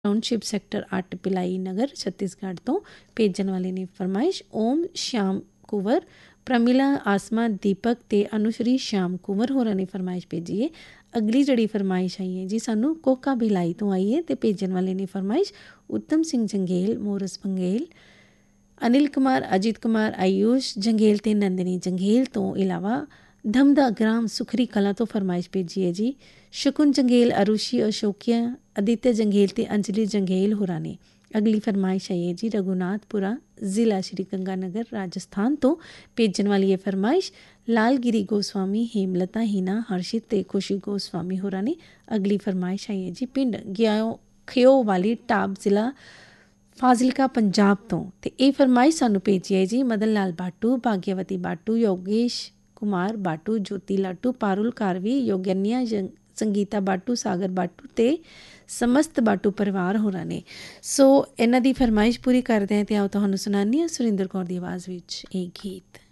Township sector 8 पिलाई नगर छत्तीसगढ़ तो भेजण वाले ने फरमाइश ओम श्याम कुंवर प्रमिला आसमा दीपक ते अनुश्री श्याम कुंवर होरां ने फरमाइश भेजी है। अगली जड़ी फरमाइश आई है जी सानू कोका भिलाई तो आई है ते भेजण वाले ने फरमाइश उत्तम सिंह जंगेल मोरस बंगेल अनिल कुमार अजीत कुमार आयुष जंगेल ते नंदिनी जंगेल तो इलावा धमदा ग्राम सुखरी कला तो फरमाइश भेजी है जी। शकुन जंगेल अरुषि अशोकिया आदित्य जंगेल ते अंजलि जंगेल होरां ने। अगली फरमाइश आई है जी रघुनाथपुरा ज़िला श्री गंगानगर राजस्थान तो भेजण वाली है फरमाइश लालगिरी गोस्वामी हेमलता हीना हर्षित ते खुशी गोस्वामी होरां ने। अगली फरमाइश आई है जी पिंड खियो वाली टाप ज़िला फाजिलका पंजाब तो ते ये फरमाइश सानू भेजी है जी मदन लाल बाटू भाग्यवती बाटू योगेश कुमार बाटू ज्योति लाटू पारुल कारवी योगन्या संगीता बाटू सागर बाटू ते समस्त बाटू परिवार होरां ने। सो इन्हां दी फरमाइश पूरी करदे हैं ते आओ तुहानू सुनानी आ सुरिंदर कौर दी आवाज़ विच एक गीत।